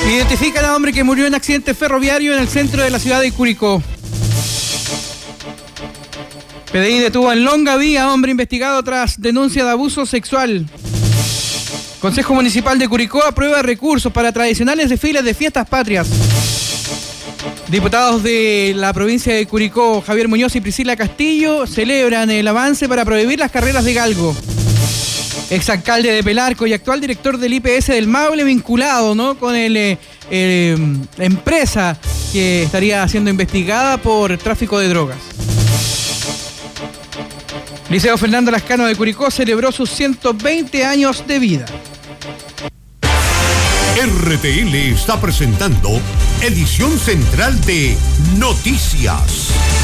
Identifican a hombre que murió en accidente ferroviario en el centro de la ciudad de Curicó. PDI detuvo en Longaví a hombre investigado tras denuncia de abuso sexual. Consejo Municipal de Curicó aprueba recursos para tradicionales desfiles de fiestas patrias. Diputados de la provincia de Curicó, Javier Muñoz y Priscila Castillo, celebran el avance para prohibir las carreras de galgo. Exalcalde de Pelarco y actual director del IPS del Maule vinculado, ¿no?, con la empresa que estaría siendo investigada por tráfico de drogas. Liceo Fernando Lascano de Curicó celebró sus 120 años de vida. RTL está presentando edición central de Noticias.